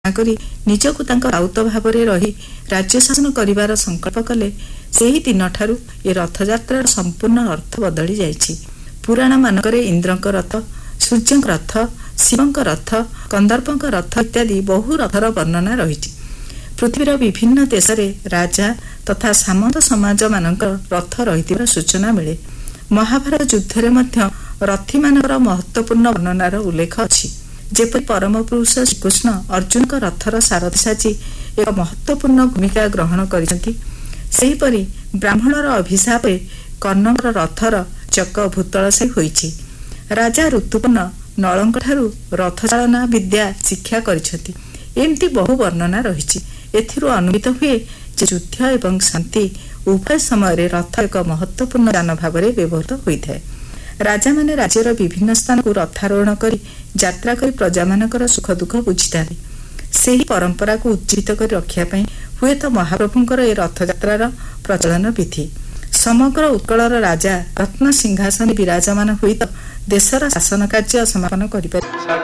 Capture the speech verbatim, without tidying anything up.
କରି ନିଜକୁ ତାଙ୍କ ରାଉତ ଭାବରେ ରହି ରାଜ୍ୟ ଶାସନ କରିବାର ସଂକଳ୍ପ କଲେ, ସେହି ଦିନଠାରୁ ଏ ରଥଯାତ୍ରାର ସମ୍ପୂର୍ଣ୍ଣ ଅର୍ଥ ବଦଳି ଯାଇଛି। ପୁରାଣ ମାନଙ୍କରେ ଇନ୍ଦ୍ରଙ୍କ ରଥ, ସୂର୍ଯ୍ୟଙ୍କ ରଥ, ଶିବଙ୍କ ରଥ, କନ୍ଦର୍ପଙ୍କ ରଥ ଇତ୍ୟାଦି ବହୁ ରଥର ବର୍ଣ୍ଣନା ରହିଛି। ପୃଥିବୀର ବିଭିନ୍ନ ଦେଶରେ ରାଜା ତଥା ସାମନ୍ତ ସମାଜ ମାନଙ୍କର ରଥ ରହିଥିବାର ସୂଚନା ମିଳେ। ମହାଭାରତ ଯୁଦ୍ଧରେ ମଧ୍ୟ ରଥୀମାନଙ୍କର ମହତ୍ୱପୂର୍ଣ୍ଣ ବର୍ଣ୍ଣନାର ଉଲ୍ଲେଖ ଅଛି। ଯେପରି ପରମ ପୁରୁଷ ଶ୍ରୀକୃଷ୍ଣ ଅର୍ଜୁନଙ୍କ ରଥର ସାରଥୀ ସାଜି ଏକ ମହତ୍ୱପୂର୍ଣ୍ଣ ଭୂମିକା ଗ୍ରହଣ କରିଛନ୍ତି, ସେହିପରି ବ୍ରାହ୍ମଣର ଅଭିଶାପରେ କର୍ଣ୍ଣଙ୍କର ରଥର ଚକ ଭୂତଳ ସେ ହୋଇଛି। ରାଜା ଋତୁପର୍ଣ୍ଣ ନଳଙ୍କଠାରୁ ରଥଚାଳନା ବିଦ୍ୟା ଶିକ୍ଷା କରିଛନ୍ତି। ଏମିତି ବହୁ ବର୍ଣ୍ଣନା ରହିଛି। ଏଥିରୁ ଅନୁମିତ ହୁଏ ଯେ ଯୁଦ୍ଧ ଏବଂ ଶାନ୍ତି ଉଭୟ ସମୟରେ ରଥ ଏକ ମହତ୍ୱପୂର୍ଣ୍ଣ ଯାନ ଭାବରେ ବ୍ୟବହୃତ ହୋଇଥାଏ। ରାଜାମାନେ ରାଜ୍ୟର ବିଭିନ୍ନ ସ୍ଥାନକୁ ରଥାରୋହଣ କରି ଯାତ୍ରା କରି ପ୍ରଜାମାନଙ୍କର ସୁଖ ଦୁଃଖ ବୁଝିଥାନ୍ତି। ସେହି ପରମ୍ପରାକୁ ଉଜ୍ଜୀବିତ କରି ରଖିବା ପାଇଁ ହୁଏତ ମହାପ୍ରଭୁଙ୍କର ଏ ରଥଯାତ୍ରାର ପ୍ରଚଳନ ବିଧି। ସମଗ୍ର ଉତ୍କଳର ରାଜା ରତ୍ନ ସିଂହାସନରେ ବିରାଜମାନ ହୋଇ ଦେଶର ଶାସନ କାର୍ଯ୍ୟ ସମାପନ କରିପାରିବେ।